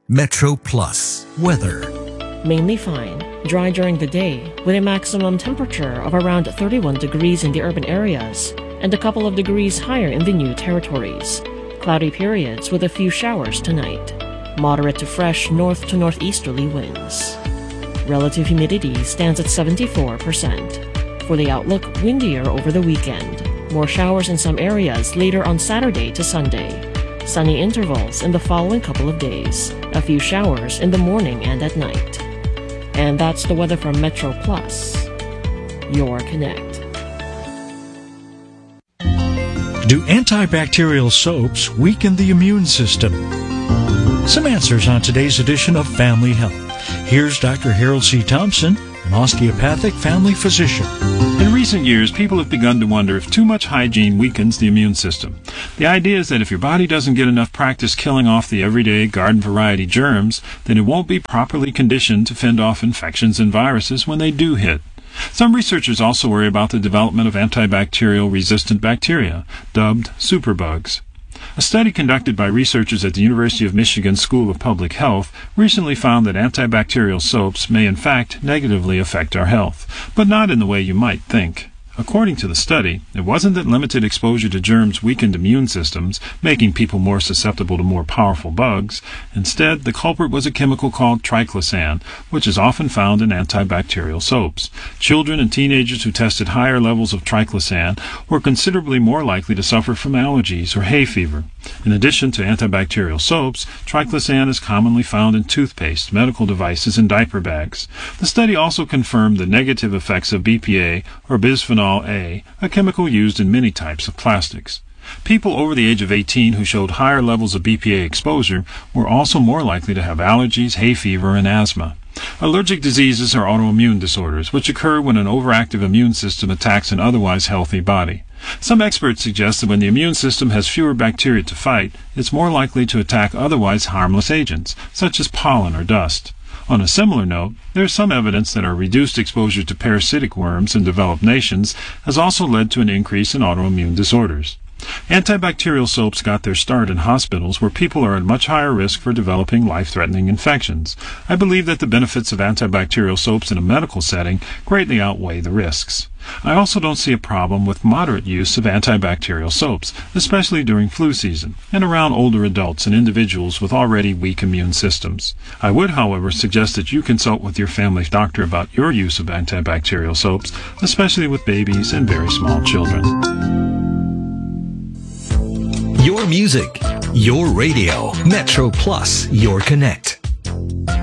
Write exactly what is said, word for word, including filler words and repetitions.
Metro Plus weather. Mainly fine, dry during the day, with a maximum temperature of around thirty-one degrees in the urban areas and a couple of degrees higher in the new territories. Cloudy periods with a few showers tonight. Moderate to fresh north to northeasterly winds. Relative humidity stands at seventy-four percent. For the outlook, windier over the weekend. More showers in some areas later on Saturday to Sunday. Sunny intervals in the following couple of days. A few showers in the morning and at night. And that's the weather from Metro Plus, your Connect. Do antibacterial soaps weaken the immune system? Some answers on today's edition of Family Health. Here's Doctor Harold C. Thompson, an osteopathic family physician. In recent years, people have begun to wonder if too much hygiene weakens the immune system. The idea is that if your body doesn't get enough practice killing off the everyday garden variety germs, then it won't be properly conditioned to fend off infections and viruses when they do hit. Some researchers also worry about the development of antibacterial resistant bacteria, dubbed superbugs. A study conducted by researchers at the University of Michigan School of Public Health recently found that antibacterial soaps may in fact negatively affect our health, but not in the way you might think. According to the study, it wasn't that limited exposure to germs weakened immune systems, making people more susceptible to more powerful bugs. Instead, the culprit was a chemical called triclosan, which is often found in antibacterial soaps. Children and teenagers who tested higher levels of triclosan were considerably more likely to suffer from allergies or hay fever. In addition to antibacterial soaps, triclosan is commonly found in toothpaste, medical devices, and diaper bags. The study also confirmed the negative effects of B P A, or bisphenol A, a chemical used in many types of plastics. People over the age of eighteen who showed higher levels of B P A exposure were also more likely to have allergies, hay fever, and asthma. Allergic diseases are autoimmune disorders, which occur when an overactive immune system attacks an otherwise healthy body. Some experts suggest that when the immune system has fewer bacteria to fight, it's more likely to attack otherwise harmless agents, such as pollen or dust. On a similar note, there is some evidence that our reduced exposure to parasitic worms in developed nations has also led to an increase in autoimmune disorders. Antibacterial soaps got their start in hospitals where people are at much higher risk for developing life-threatening infections. I believe that the benefits of antibacterial soaps in a medical setting greatly outweigh the risks. I also don't see a problem with moderate use of antibacterial soaps, especially during flu season and around older adults and individuals with already weak immune systems. I would, however, suggest that you consult with your family doctor about your use of antibacterial soaps, especially with babies and very small children. Your music, your radio. Metro Plus, your Connect.